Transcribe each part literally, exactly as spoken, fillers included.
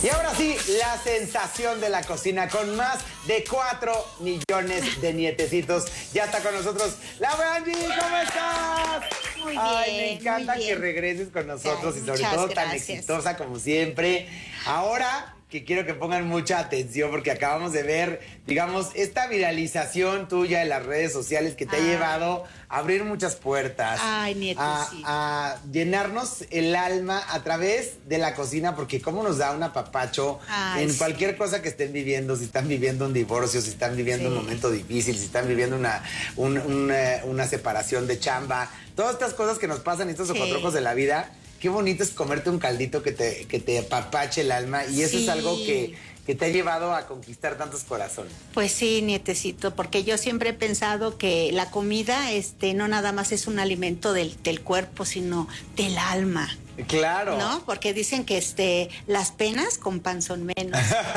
Y ahora sí, la sensación de la cocina con más de cuatro millones de nietecitos. Ya está con nosotros Laura Angie, ¿cómo estás? Muy bien, Ay, me encanta muy que bien. regreses con nosotros. Ay, y sobre todo gracias. tan exitosa como siempre. Ahora que quiero que pongan mucha atención porque acabamos de ver, digamos, esta viralización tuya en las redes sociales que te Ay. ha llevado a abrir muchas puertas. Ay, nieto, a, sí. a llenarnos el alma a través de la cocina, porque cómo nos da un apapacho Ay, en sí. cualquier cosa que estén viviendo, si están viviendo un divorcio, si están viviendo sí. un momento difícil, si están viviendo una, un, una, una separación de chamba, todas estas cosas que nos pasan, estos sí. ocotrocos de la vida. Qué bonito es comerte un caldito que te, que te apapache el alma y eso sí. es algo que, que te ha llevado a conquistar tantos corazones. Pues sí, nietecito, porque yo siempre he pensado que la comida este, no nada más es un alimento del, del cuerpo, sino del alma. Claro. ¿No? Porque dicen que este, las penas con pan son menos.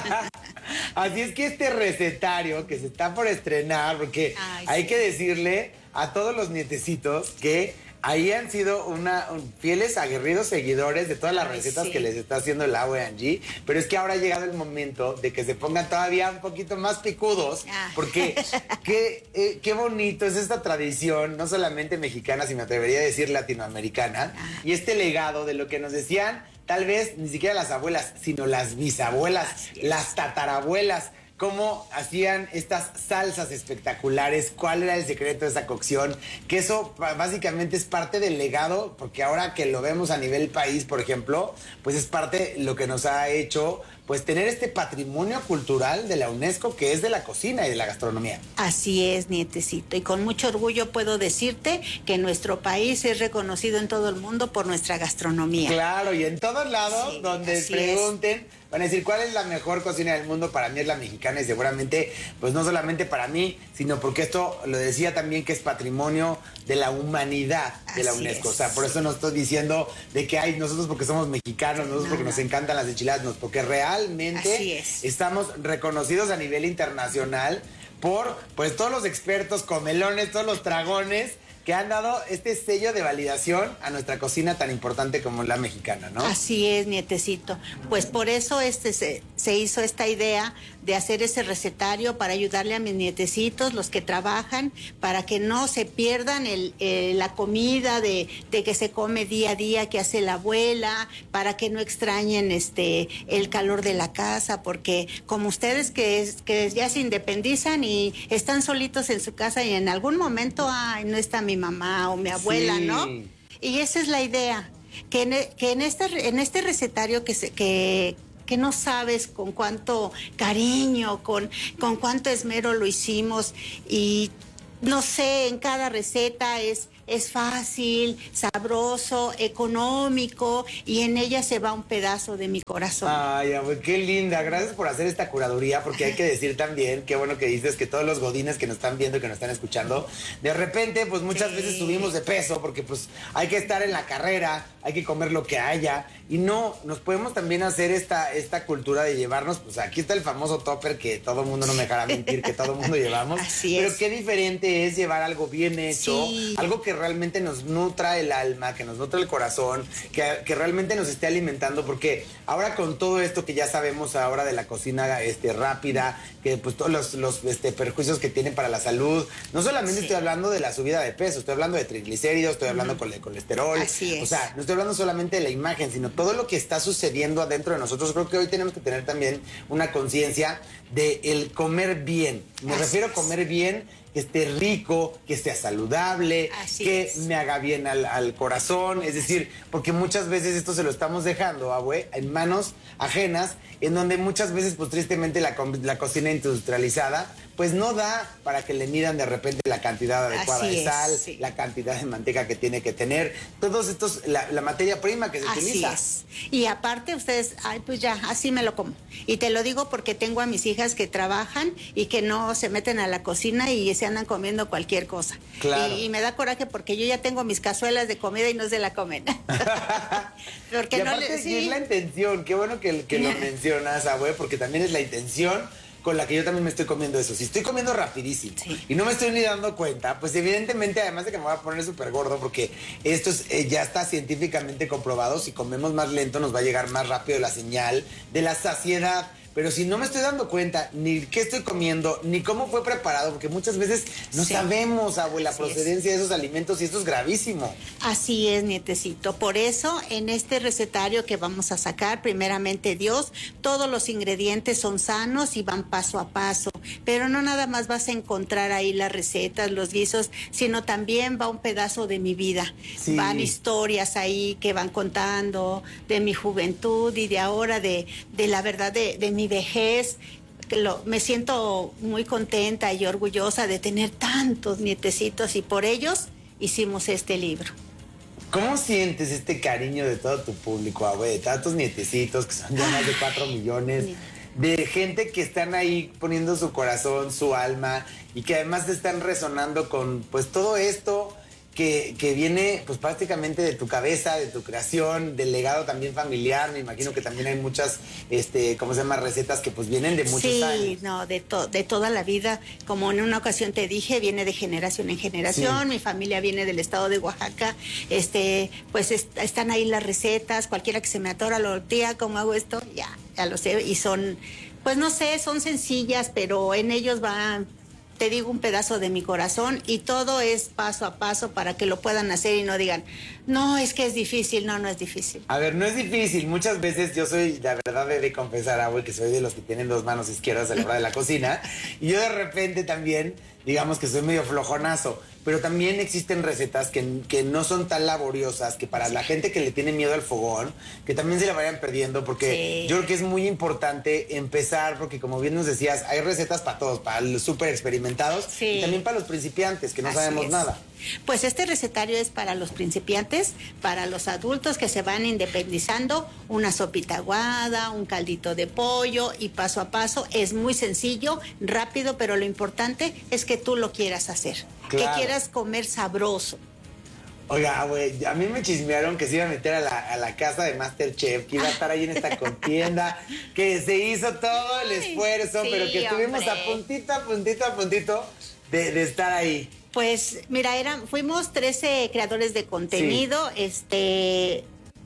Así es que este recetario que se está por estrenar, porque Ay, hay sí. que decirle a todos los nietecitos que ahí han sido una un, fieles, aguerridos seguidores de todas las Ay, recetas sí. que les está haciendo Laura Angie, pero es que ahora ha llegado el momento de que se pongan todavía un poquito más picudos, ah. porque qué, eh, qué bonito es esta tradición, no solamente mexicana, sino me atrevería a decir latinoamericana, ah. y este legado de lo que nos decían, tal vez ni siquiera las abuelas, sino las bisabuelas, las tatarabuelas, cómo hacían estas salsas espectaculares, cuál era el secreto de esa cocción, que eso básicamente es parte del legado, porque ahora que lo vemos a nivel país, por ejemplo, pues es parte de lo que nos ha hecho pues tener este patrimonio cultural de la UNESCO que es de la cocina y de la gastronomía. Así es, nietecito, y con mucho orgullo puedo decirte que nuestro país es reconocido en todo el mundo por nuestra gastronomía. Claro, y en todos lados sí, donde pregunten, es. van a decir cuál es la mejor cocina del mundo. Para mí es la mexicana y seguramente, pues no solamente para mí, sino porque esto lo decía también que es patrimonio de la humanidad de la Así UNESCO. Es. O sea, por eso no estoy diciendo de que hay nosotros porque somos mexicanos, nosotros no, porque no. nos encantan las enchiladas, no, porque real Realmente es. estamos reconocidos a nivel internacional por pues todos los expertos comelones, todos los dragones que han dado este sello de validación a nuestra cocina tan importante como la mexicana, ¿no? Así es, nietecito. Pues por eso este se, se hizo esta idea de hacer ese recetario para ayudarle a mis nietecitos, los que trabajan, para que no se pierdan el, eh, la comida de, de que se come día a día, que hace la abuela, para que no extrañen este el calor de la casa, porque como ustedes que, que ya se independizan y están solitos en su casa y en algún momento, ay, no está mi mamá o mi abuela, sí. ¿no? Y esa es la idea, que en, que en, este, en este recetario que se... Que, que no sabes con cuánto cariño, con, con cuánto esmero lo hicimos y no sé, en cada receta es, es fácil, sabroso, económico y en ella se va un pedazo de mi corazón. Ay, abuelo, qué linda, gracias por hacer esta curaduría, porque hay que decir también, qué bueno que dices que todos los godines que nos están viendo, que nos están escuchando, de repente pues muchas sí. veces subimos de peso porque pues hay que estar en la carrera, hay que comer lo que haya y no, nos podemos también hacer esta, esta cultura de llevarnos, pues aquí está el famoso topper que todo el mundo no me dejará mentir, que todo el mundo llevamos, Así pero es. qué diferente es llevar algo bien hecho, sí. algo que realmente nos nutra el alma, que nos nutra el corazón, que, que realmente nos esté alimentando, porque ahora con todo esto que ya sabemos ahora de la cocina este, rápida, que pues todos los, los este, perjuicios que tienen para la salud, no solamente sí. estoy hablando de la subida de peso, estoy hablando de triglicéridos, estoy hablando uh-huh. de colesterol, Así es. O sea, no estoy hablando solamente de la imagen, sino todo lo que está sucediendo adentro de nosotros. Creo que hoy tenemos que tener también una conciencia de el comer bien. Me Así refiero a comer bien, que esté rico, que esté saludable, Así que es. me haga bien al, al corazón. Es decir, porque muchas veces esto se lo estamos dejando, abue, en manos ajenas, en donde muchas veces, pues tristemente, la, la cocina industrializada, pues no da para que le midan de repente la cantidad adecuada Así de es, sal, sí. la cantidad de manteca que tiene que tener, todos estos, la, la materia prima que se Así utiliza. Es. Y aparte ustedes, ay, pues ya, así me lo como. Y te lo digo porque tengo a mis hijas que trabajan y que no se meten a la cocina y se andan comiendo cualquier cosa. Claro. Y, y me da coraje porque yo ya tengo mis cazuelas de comida y no se la comen. porque y aparte, no le, sí. es la intención, qué bueno que, que lo mencionas, abue, porque también es la intención con la que yo también me estoy comiendo eso. Si estoy comiendo rapidísimo sí. y no me estoy ni dando cuenta, pues evidentemente, además de que me voy a poner súper gordo, porque esto es, eh, ya está científicamente comprobado, si comemos más lento nos va a llegar más rápido la señal de la saciedad. Pero si no me estoy dando cuenta ni qué estoy comiendo, ni cómo fue preparado, porque muchas veces no sí. sabemos, abuela, la procedencia es. de esos alimentos y esto es gravísimo. Así es, nietecito. Por eso, en este recetario que vamos a sacar, primeramente Dios, todos los ingredientes son sanos y van paso a paso. Pero no nada más vas a encontrar ahí las recetas, los guisos, sino también va un pedazo de mi vida. Sí. Van historias ahí que van contando de mi juventud y de ahora, de, de la verdad de, de mi vejez. Lo, me siento muy contenta y orgullosa de tener tantos nietecitos y por ellos hicimos este libro. ¿Cómo sientes este cariño de todo tu público, abue, de tantos nietecitos que son ya más de cuatro millones, de gente que están ahí poniendo su corazón, su alma y que además están resonando con pues todo esto que, que viene pues prácticamente de tu cabeza, de tu creación, del legado también familiar? Me imagino que también hay muchas, este, ¿cómo se llama? Recetas que pues vienen de muchos sí, años. Sí, no, de, to de toda la vida. Como en una ocasión te dije, viene de generación en generación. Sí. Mi familia viene del estado de Oaxaca. Este, pues est están ahí las recetas. Cualquiera que se me atora, lo tía, ¿cómo hago esto? Ya, ya lo sé. Y son, pues no sé, son sencillas, pero en ellos van, te digo, un pedazo de mi corazón y todo es paso a paso para que lo puedan hacer y no digan, no, es que es difícil. No, no es difícil. A ver, no es difícil. Muchas veces yo soy, la verdad, he de confesar, abue, que soy de los que tienen dos manos izquierdas a la hora de la cocina y yo de repente también, digamos que soy medio flojonazo, pero también existen recetas que, que no son tan laboriosas, que para la gente que le tiene miedo al fogón, que también se la vayan perdiendo, porque sí. yo creo que es muy importante empezar, porque como bien nos decías, hay recetas para todos, para los súper experimentados sí. y también para los principiantes, que no Así sabemos es. nada. Pues este recetario es para los principiantes, para los adultos que se van independizando, una sopita aguada, un caldito de pollo y paso a paso. Es muy sencillo, rápido, pero lo importante es que tú lo quieras hacer, claro. que quieras comer sabroso. Oiga, güey, a mí me chismearon que se iba a meter a la, a la casa de MasterChef, que iba a estar ahí en esta contienda, que se hizo todo el esfuerzo, sí, pero que estuvimos hombre. a puntito, a puntito, a puntito de, de estar ahí. Pues mira, eran, fuimos trece creadores de contenido, sí. este,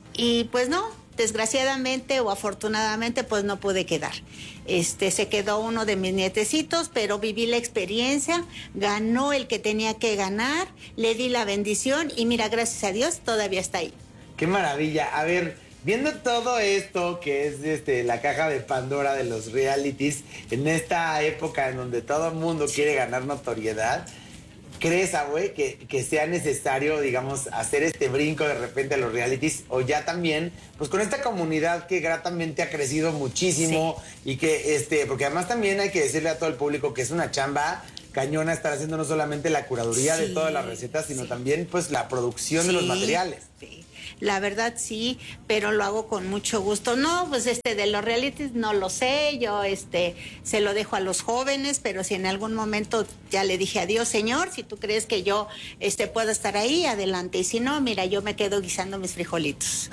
y pues no, desgraciadamente o afortunadamente pues no pude quedar. Este, se quedó uno de mis nietecitos, pero viví la experiencia, ganó el que tenía que ganar, le di la bendición y mira, gracias a Dios todavía está ahí. ¡Qué maravilla! A ver, viendo todo esto que es este, la caja de Pandora de los realities, en esta época en donde todo el mundo quiere ganar notoriedad, ¿crees, abue, que, que sea necesario, digamos, hacer este brinco de repente a los realities? O ya también, pues con esta comunidad que gratamente ha crecido muchísimo sí. y que, este, porque además también hay que decirle a todo el público que es una chamba cañona estar haciendo no solamente la curaduría sí, de todas las recetas, sino sí. también pues la producción sí, de los materiales. Sí. La verdad sí, pero lo hago con mucho gusto. No, pues este de los realities no lo sé, yo este se lo dejo a los jóvenes, pero si en algún momento ya le dije adiós, señor, si tú crees que yo este puedo estar ahí, adelante, y si no, mira, yo me quedo guisando mis frijolitos.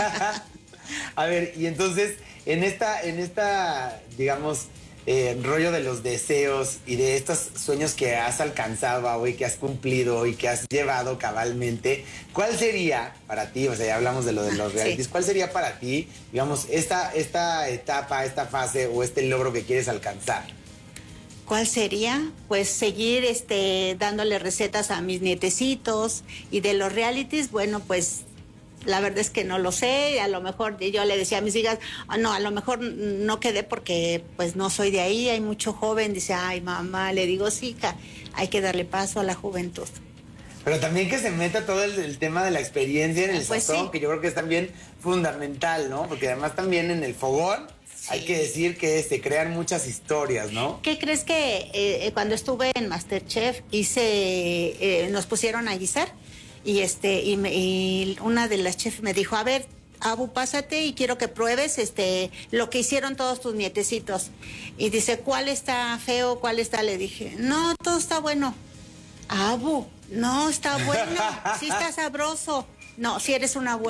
A ver, y entonces en esta en esta digamos Eh, rollo de los deseos y de estos sueños que has alcanzado, abue, que has cumplido y que has llevado cabalmente, ¿cuál sería para ti, o sea, ya hablamos de lo de los realities, sí. ¿cuál sería para ti, digamos, esta, esta etapa, esta fase o este logro que quieres alcanzar? ¿Cuál sería? Pues seguir este, dándole recetas a mis nietecitos y de los realities, bueno, pues la verdad es que no lo sé, a lo mejor yo le decía a mis hijas, oh, no, a lo mejor no quedé porque pues no soy de ahí, hay mucho joven, dice, ay mamá, le digo, sí, hija, hay que darle paso a la juventud. Pero también que se meta todo el, el tema de la experiencia en el pues sazón, sí. que yo creo que es también fundamental, ¿no? Porque además también en el fogón sí. hay que decir que se crean muchas historias, ¿no? ¿Qué crees que eh, cuando estuve en MasterChef hice, eh, nos pusieron a guisar? Y este y, me, y una de las chefs me dijo, a ver, Abu, pásate y quiero que pruebes este lo que hicieron todos tus nietecitos. Y dice, ¿cuál está feo? ¿Cuál está? Le dije, no, todo está bueno. Abu, no, está bueno, sí está sabroso. No, si eres una abuela.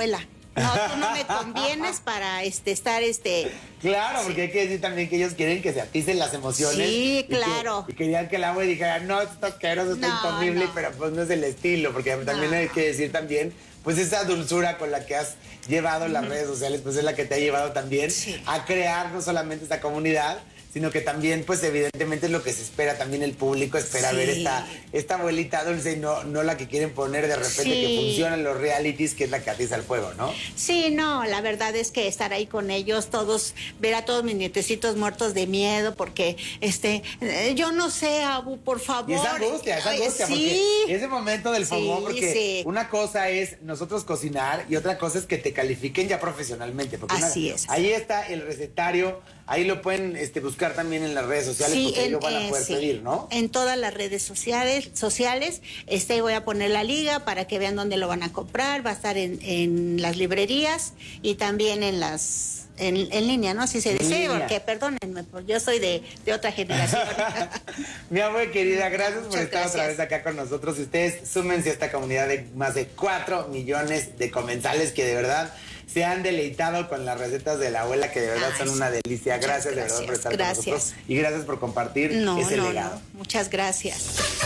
No, tú no me convienes para este, estar este... Claro, sí. porque hay que decir también que ellos quieren que se aticen las emociones. Sí, y claro. Que, y querían que el agua dijera, no, esto está asqueroso, esto es No, incomible, no. pero pues no es el estilo, porque también No. hay que decir también, pues esa dulzura con la que has llevado las redes sociales, pues es la que te ha llevado también Sí. a crear no solamente esta comunidad, sino que también, pues evidentemente es lo que se espera, también el público espera Sí. ver esta, esta abuelita dulce y no, no la que quieren poner de repente Sí. que funcionan los realities, que es la que atiza el fuego, ¿no? Sí, no, la verdad es que estar ahí con ellos, todos, ver a todos mis nietecitos muertos de miedo, porque, este, eh, yo no sé, Abu, por favor. Y esa angustia, esa Ay, angustia, sí. porque ese momento del fogón, Sí, porque sí. una cosa es nosotros cocinar y otra cosa es que te califiquen ya profesionalmente. Porque Así una- es. Ahí está el recetario, ahí lo pueden este, buscar también en las redes sociales, Sí, porque ahí en, lo van a eh, poder sí. pedir, ¿no? En todas las redes sociales, sociales, este voy a poner la liga para que vean dónde lo van a comprar, va a estar en, en las librerías y también en las en, en línea, ¿no? Si se dice, línea. porque perdónenme, pues yo soy de, de otra generación. Mi abue querida, gracias por Muchas estar otra gracias. vez acá con nosotros. Y ustedes súmense a esta comunidad de más de cuatro millones de comensales que de verdad se han deleitado con las recetas de la abuela, que de verdad Ay, son sí. una delicia. Muchas Gracias, de verdad por gracias, estar gracias. con nosotros y gracias por compartir No, ese no, legado. no. Muchas gracias.